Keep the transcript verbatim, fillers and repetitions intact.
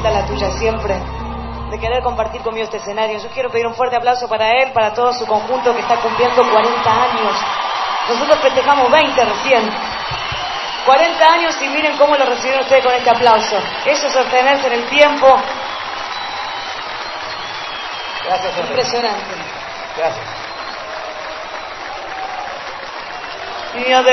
linda la tuya siempre, de querer compartir conmigo este escenario. Yo quiero pedir un fuerte aplauso para él, para todo su conjunto que está cumpliendo cuarenta años. Nosotros festejamos veinte recién. cuarenta años y miren cómo lo recibieron ustedes con este aplauso. Eso es sostenerse en el tiempo. Gracias, Jorge. Impresionante. Gracias. Y